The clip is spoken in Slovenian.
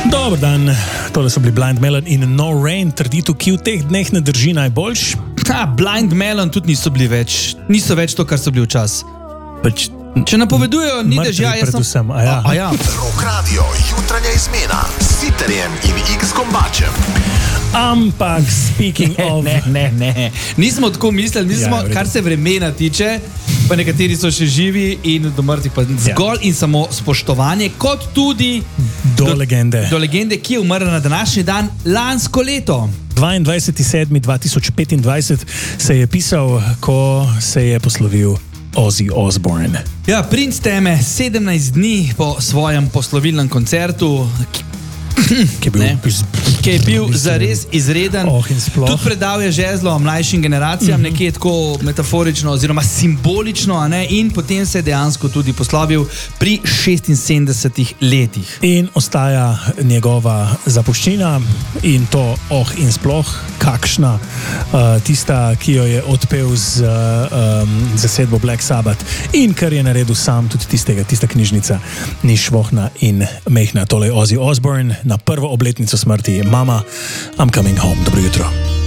Dober dan, tole so bili Blind Melon in No Rain, trditev, ki v teh dneh ne drži najboljš. Blind Melon tudi niso več to, kar so bili včasih. Če napovedujejo, ni dežja, jaz predvsem, ja. Rock Radio, jutranja izmena s Siterjem in X Kombačem. Ampak, speaking of... Ne. Nismo tako mislili, kar se vremena tiče, pa nekateri so še živi in do mrtvih pa zgolj in samo spoštovanje, kot tudi do legende. Do legende, ki je umrla na današnji dan lansko leto. 22.7.2025 se je pisal, ko se je poslovil Ozzy Osbourne. Ja, princ teme 17 dni po svojem poslovilnem koncertu, ki je bil zares izreden. Tudi predal je žezlo mlajšim generacijam, nekje tako metaforično oziroma simbolično, in potem se je dejansko tudi poslovil pri 76 letih. In ostaja njegova zapuščina in to in sploh kakšna, tista, ki jo je odpel z zasedbo Black Sabbath in kar je naredil sam, tudi tista knjižnica ni švohna in mehna. Tole je Ozzy Osbourne na prvo obletnico smrti. Mama, I'm coming home. Dobro jutro.